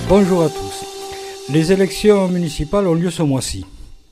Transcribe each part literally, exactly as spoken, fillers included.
Bonjour à tous. Les élections municipales ont lieu ce mois-ci.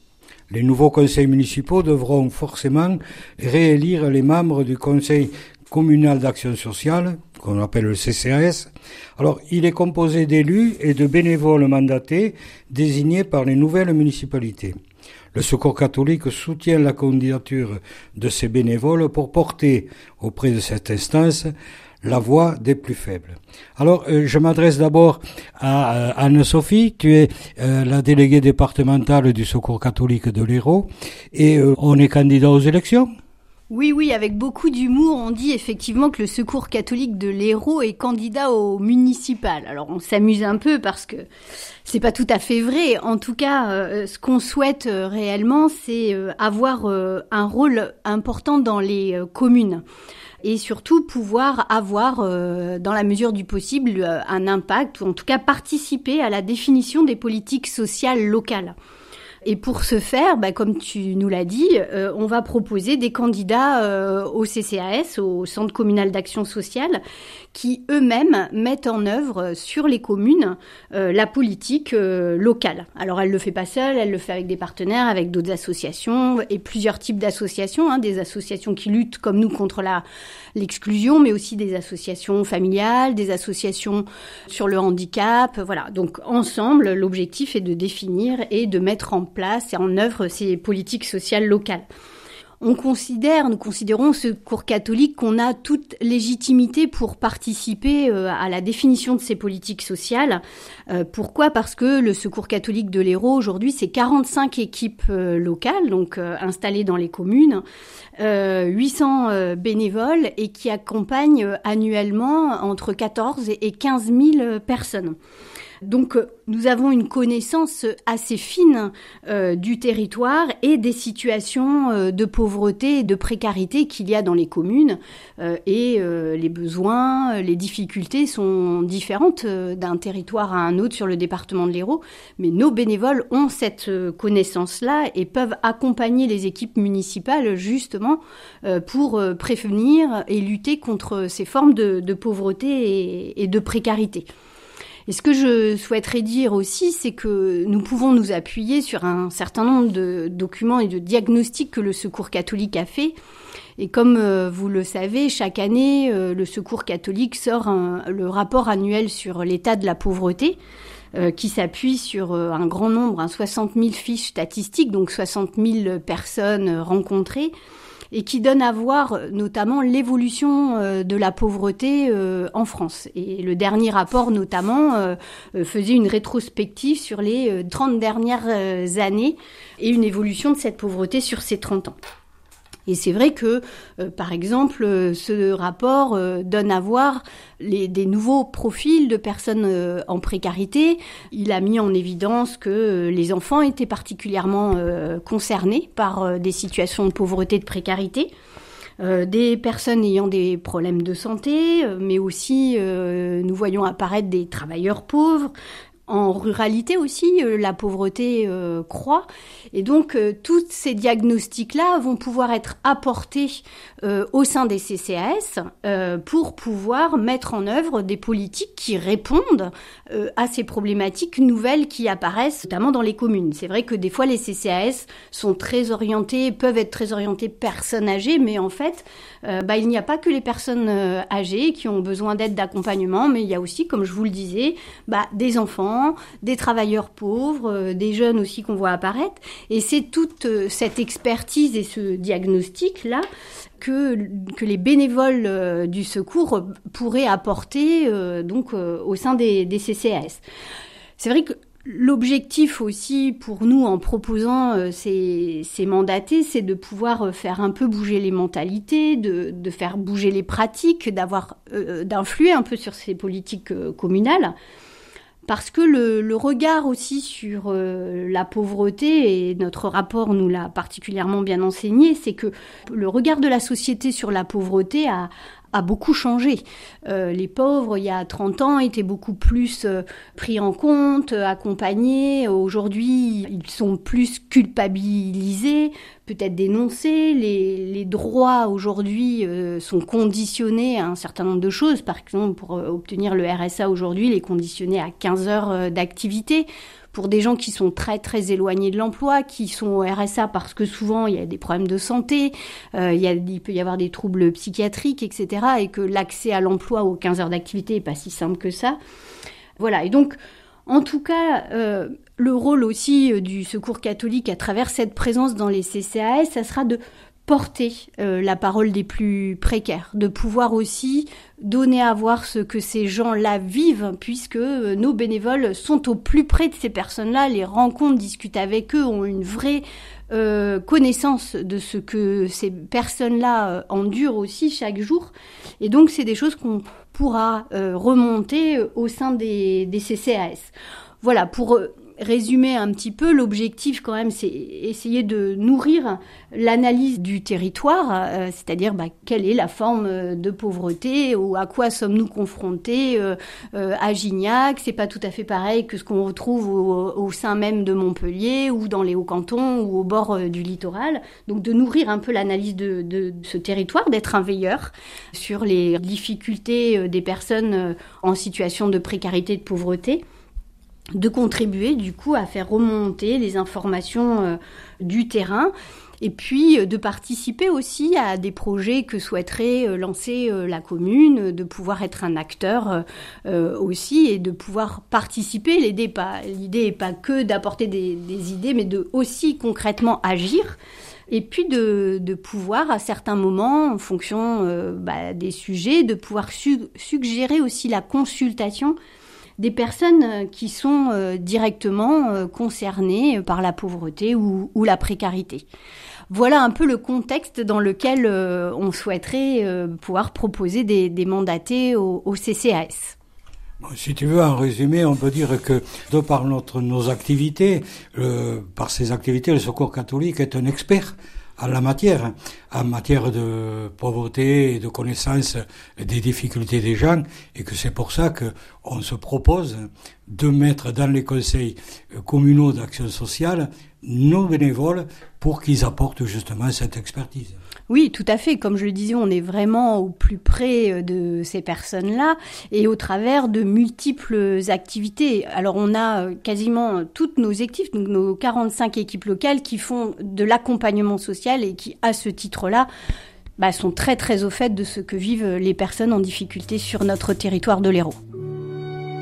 Les nouveaux conseils municipaux devront forcément réélire les membres du conseil communal d'action sociale, qu'on appelle le C C A S. Alors, il est composé d'élus et de bénévoles mandatés désignés par les nouvelles municipalités. Le Secours catholique soutient la candidature de ces bénévoles pour porter auprès de cette instance la voix des plus faibles. Alors, euh, je m'adresse d'abord à euh, Anne-Sophie. Tu es euh, la déléguée départementale du Secours catholique de l'Hérault et euh, on est candidat aux élections. Oui, oui, avec beaucoup d'humour, on dit effectivement que le Secours catholique de l'Hérault est candidat au municipal. Alors, on s'amuse un peu parce que c'est pas tout à fait vrai. En tout cas, euh, ce qu'on souhaite euh, réellement, c'est euh, avoir euh, un rôle important dans les euh, communes. Et surtout pouvoir avoir, euh, dans la mesure du possible, euh, un impact, ou en tout cas participer à la définition des politiques sociales locales. Et pour ce faire, bah, comme tu nous l'as dit, euh, on va proposer des candidats euh, au C C A S, au Centre communal d'action sociale, qui eux-mêmes mettent en œuvre sur les communes euh, la politique euh, locale. Alors elle le fait pas seule, elle le fait avec des partenaires, avec d'autres associations et plusieurs types d'associations, hein, des associations qui luttent comme nous contre la l'exclusion, mais aussi des associations familiales, des associations sur le handicap. Voilà. Donc ensemble, l'objectif est de définir et de mettre en place et en œuvre ces politiques sociales locales. On considère, nous considérons, ce Secours catholique, qu'on a toute légitimité pour participer euh, à la définition de ces politiques sociales. Euh, pourquoi ? Parce que le Secours catholique de l'Hérault, aujourd'hui, c'est quarante-cinq équipes euh, locales, donc euh, installées dans les communes, euh, huit cents euh, bénévoles et qui accompagnent euh, annuellement entre quatorze et quinze mille personnes. Donc, nous avons une connaissance assez fine euh, du territoire et des situations euh, de pauvreté et de précarité qu'il y a dans les communes. Euh, et euh, les besoins, les difficultés sont différentes euh, d'un territoire à un autre sur le département de l'Hérault. Mais nos bénévoles ont cette euh, connaissance-là et peuvent accompagner les équipes municipales justement euh, pour euh, prévenir et lutter contre ces formes de, de pauvreté et, et de précarité. Et ce que je souhaiterais dire aussi, c'est que nous pouvons nous appuyer sur un certain nombre de documents et de diagnostics que le Secours catholique a fait. Et comme euh, vous le savez, chaque année, euh, le Secours catholique sort un, le rapport annuel sur l'état de la pauvreté, euh, qui s'appuie sur euh, un grand nombre, hein, soixante mille fiches statistiques, donc soixante mille personnes rencontrées, et qui donne à voir notamment l'évolution euh, de la pauvreté euh, en France. Et le dernier rapport, notamment, euh, faisait une rétrospective sur les euh, trente dernières euh, années et une évolution de cette pauvreté sur ces trente ans. Et c'est vrai que, euh, par exemple, euh, ce rapport euh, donne à voir les, des nouveaux profils de personnes euh, en précarité. Il a mis en évidence que euh, les enfants étaient particulièrement euh, concernés par euh, des situations de pauvreté et de précarité. Euh, des personnes ayant des problèmes de santé, euh, mais aussi euh, nous voyons apparaître des travailleurs pauvres. En ruralité aussi, euh, la pauvreté euh, croît. Et donc, euh, tous ces diagnostics-là vont pouvoir être apportés euh, au sein des C C A S euh, pour pouvoir mettre en œuvre des politiques qui répondent euh, à ces problématiques nouvelles qui apparaissent, notamment dans les communes. C'est vrai que des fois, les C C A S sont très orientés, peuvent être très orientés personnes âgées, mais en fait, euh, bah, il n'y a pas que les personnes euh, âgées qui ont besoin d'aide, d'accompagnement, mais il y a aussi, comme je vous le disais, bah, des enfants, des travailleurs pauvres, euh, des jeunes aussi qu'on voit apparaître. Et c'est toute euh, cette expertise et ce diagnostic-là que, que les bénévoles euh, du secours pourraient apporter euh, donc, euh, au sein des, des C C A S. C'est vrai que l'objectif aussi pour nous en proposant euh, ces, ces mandatés, c'est de pouvoir faire un peu bouger les mentalités, de, de faire bouger les pratiques, d'avoir, euh, d'influer un peu sur ces politiques euh, communales. Parce que le, le regard aussi sur euh, la pauvreté, et notre rapport nous l'a particulièrement bien enseigné, c'est que le regard de la société sur la pauvreté a, a beaucoup changé. Euh, les pauvres, il y a trente ans, étaient beaucoup plus euh, pris en compte, euh, accompagnés. Aujourd'hui, ils sont plus culpabilisés, peut-être dénoncés. Les, les droits, aujourd'hui, euh, sont conditionnés à un certain nombre de choses. Par exemple, pour euh, obtenir le R S A aujourd'hui, il est conditionné à quinze heures euh, d'activité. Pour des gens qui sont très très éloignés de l'emploi, qui sont au R S A parce que souvent il y a des problèmes de santé, euh, il, y a, il peut y avoir des troubles psychiatriques, et cetera. Et que l'accès à l'emploi aux quinze heures d'activité n'est pas si simple que ça. Voilà, et donc en tout cas, euh, le rôle aussi euh, du Secours catholique à travers cette présence dans les C C A S, ça sera de porter euh, la parole des plus précaires, de pouvoir aussi donner à voir ce que ces gens-là vivent, puisque euh, nos bénévoles sont au plus près de ces personnes-là, les rencontrent, discutent avec eux, ont une vraie euh, connaissance de ce que ces personnes-là euh, endurent aussi chaque jour. Et donc, c'est des choses qu'on pourra euh, remonter au sein des, des C C A S. Voilà, pour... Euh, résumer un petit peu, l'objectif quand même, c'est essayer de nourrir l'analyse du territoire, euh, c'est-à-dire bah, quelle est la forme de pauvreté ou à quoi sommes-nous confrontés euh, euh, à Gignac. C'est pas tout à fait pareil que ce qu'on retrouve au, au sein même de Montpellier ou dans les Hauts-Cantons ou au bord euh, du littoral. Donc de nourrir un peu l'analyse de, de, de ce territoire, d'être un veilleur sur les difficultés des personnes en situation de précarité et de pauvreté, de contribuer du coup à faire remonter les informations euh, du terrain et puis euh, de participer aussi à des projets que souhaiterait euh, lancer euh, la commune, de pouvoir être un acteur euh, aussi et de pouvoir participer. L'idée pas, l'idée n'est pas que d'apporter des, des idées, mais de aussi concrètement agir. Et puis de, de pouvoir, à certains moments, en fonction euh, bah, des sujets, de pouvoir su- suggérer aussi la consultation des personnes qui sont euh, directement euh, concernées par la pauvreté ou, ou la précarité. Voilà un peu le contexte dans lequel euh, on souhaiterait euh, pouvoir proposer des, des mandatés au, au C C A S. Bon, si tu veux, en résumé, on peut dire que de par notre, nos activités, euh, par ces activités, le Secours catholique est un expert en la matière, en matière de pauvreté et de connaissance des difficultés des gens, et que c'est pour ça que on se propose de mettre dans les conseils communaux d'action sociale nos bénévoles pour qu'ils apportent justement cette expertise. Oui, tout à fait. Comme je le disais, on est vraiment au plus près de ces personnes-là et au travers de multiples activités. Alors, on a quasiment toutes nos équipes, donc nos quarante-cinq équipes locales qui font de l'accompagnement social et qui, à ce titre-là, bah, sont très très au fait de ce que vivent les personnes en difficulté sur notre territoire de l'Hérault.